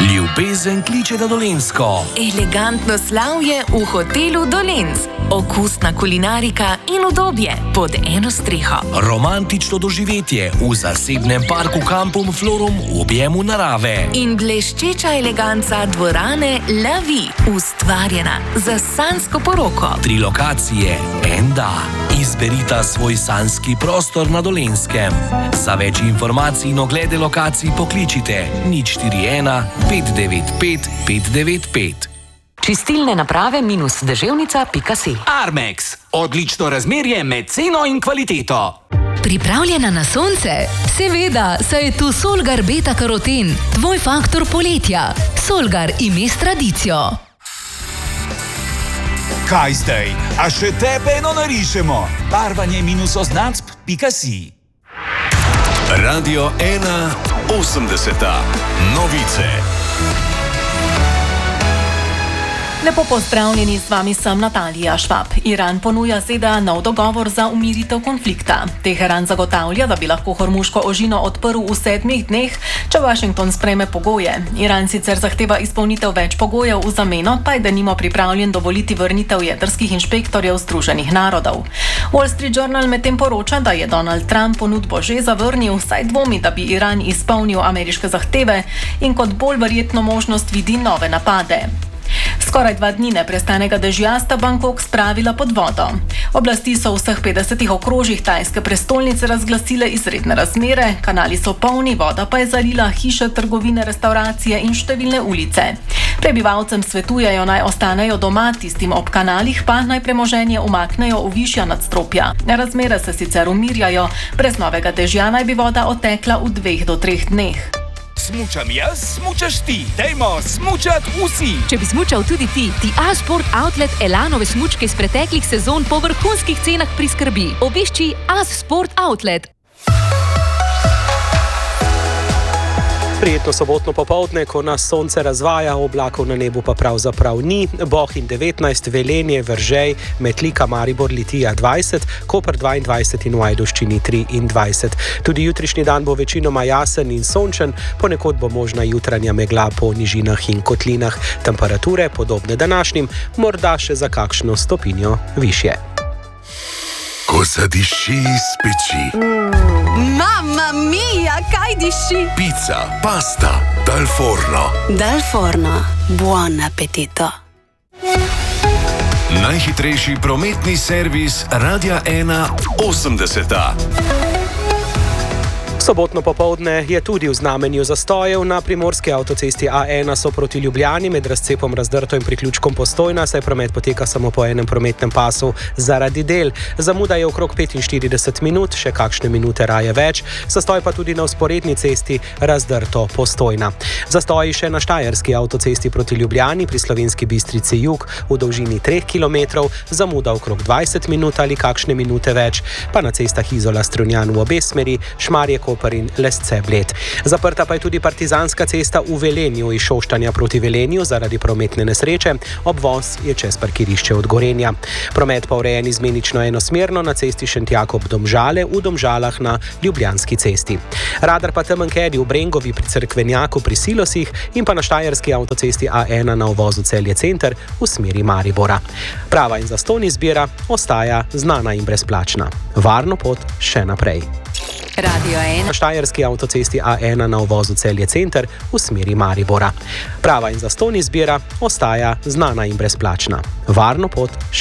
Ljubezen kliče na Dolenjsko. Elegantno slavje v hotelu Dolenc. Okusna kulinarika in udobje pod eno streho. Romantično doživetje v zasebnem parku Kampum Florum v objemu narave. In bleščeča eleganca dvorane La Vie, ustvarjena za sanjsko poroko. 3 lokacije, en da. Izberita svoj sanjski prostor na Dolenskem. Za več informacij in oglede lokacij pokličite 041 595 595. Čistilne naprave -deževnica.si. Armex. Odlično razmerje med ceno in kvaliteto. Pripravljena na sonce? Seveda, saj je tu Solgar Beta Karoten, tvoj faktor poletja. Solgar, ime s tradicijo. Kaj zdaj? A še tebe eno narišemo? Barvanje -oznacb.si. Radio 1 80. Novice. Lepo pozdravljeni, z vami sem Natalija Švab. Iran ponuja ZDA nov dogovor za umiritev konflikta. Teheran zagotavlja, da bi lahko Hormuško ožino odprl v 7 dneh, če Washington sprejme pogoje. Iran sicer zahteva izpolnitev več pogojev, v zameno pa je denimo pripravljen dovoliti vrnitev jedrskih inšpektorjev Združenih narodov. Wall Street Journal medtem poroča, da je Donald Trump ponudbo že zavrnil, saj dvomi, da bi Iran izpolnil ameriške zahteve in kot bolj verjetno možnost vidi nove napade. Skoraj 2 dni neprestanega dežja sta Bangkok spravila pod vodo. Oblasti so v vseh 50 okrožjih tajske prestolnice razglasile izredne razmere, kanali so polni, voda pa je zalila hiše, trgovine, restauracije in številne ulice. Prebivalcem svetujejo, naj ostanejo doma, tistim ob kanalih pa naj premoženje umaknejo v višja nadstropja. Razmere se sicer umirjajo, brez novega dežja naj bi voda odtekla v 2 do 3 dneh. Smučam jaz, smučaš ti. Dajmo smučat vsi. Če bi smučal tudi ti A-Sport Outlet Elanove smučke iz preteklih sezon po vrhunskih cenah priskrbi. Obišči A-Sport Outlet. Prijetno sobotno popoldne, ko nas sonce razvaja, oblakov na nebu pa pravzaprav ni. Bohinj 19, Velenje, Veržej, Metlika, Maribor, Litija 20, Koper 22 in v Ajdovščini 23. Tudi jutrišnji dan bo večinoma jasen in sončen, ponekod bo možna jutranja megla po nižinah in kotlinah. Temperature podobne današnjim, morda še za kakšno stopinjo višje. Ko zadiši iz peči. Mamma mia, kaj diši? Pizza, pasta, dal forno. Dal forno, buon appetito. Najhitrejši prometni servis Radia 1 80. Sobotno popoldne je tudi v znamenju zastojev. Na primorski avtocesti A1 so proti Ljubljani med razcepom Razdrto in priključkom Postojna, saj promet poteka samo po enem prometnem pasu zaradi del. Zamuda je okrog 45 minut, še kakšne minute raje več. Zastoj pa tudi na vzporedni cesti Razdrto Postojna. Zastoji še na štajerski avtocesti proti Ljubljani pri Slovenski Bistrici jug v dolžini 3 km, zamuda okrog 20 minut ali kakšne minute več, pa na cestah Izola Strunjan v obe smeri, Šmarje Koper in Lesce Bled. Zaprta pa je tudi partizanska cesta v Velenju iz Šoštanja proti Velenju zaradi prometne nesreče, obvoz je čez parkirišče od Gorenja. Promet pa urejen izmenično enosmerno na cesti Šentjakob-Domžale, v Domžalah na Ljubljanski cesti. Radar pa Temenkedi v Brengovi pri Cerkvenjaku pri Silosih in pa na štajerski avtocesti A1 na uvozu Celje Center v smeri Maribora. Prava in zastonj izbira ostaja znana in brezplačna. Varno pot še naprej. Radio 1. Na štajerski avtocesti A1 na uvozu Celje Center v smeri Maribora. Prava in zastonj izbira ostaja znana in brezplačna. Varno pot še